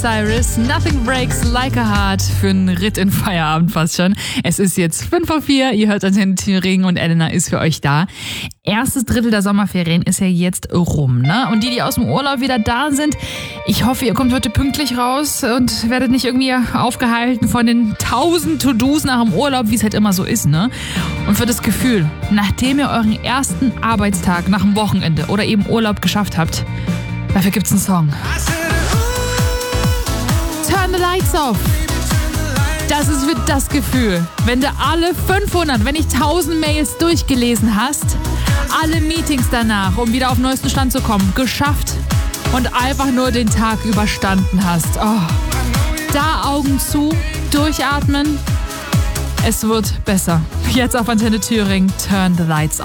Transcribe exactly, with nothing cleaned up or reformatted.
Cyrus, Nothing Breaks Like a Heart für einen Ritt in Feierabend fast schon. Es ist jetzt fünf vor vier, ihr hört Antenne Thüringen und Elena ist für euch da. Erstes Drittel der Sommerferien ist ja jetzt rum, ne? Und die, die aus dem Urlaub wieder da sind, ich hoffe, ihr kommt heute pünktlich raus und werdet nicht irgendwie aufgehalten von den tausend To-Dos nach dem Urlaub, wie es halt immer so ist, ne? Und für das Gefühl, nachdem ihr euren ersten Arbeitstag nach dem Wochenende oder eben Urlaub geschafft habt, dafür gibt's einen Song. Turn the lights off. Das ist für das Gefühl, wenn du alle fünfhundert, wenn nicht tausend Mails durchgelesen hast, alle Meetings danach, um wieder auf den neuesten Stand zu kommen, geschafft und einfach nur den Tag überstanden hast. Oh. Da Augen zu, durchatmen, es wird besser. Jetzt auf Antenne Thüringen, Turn the Lights off.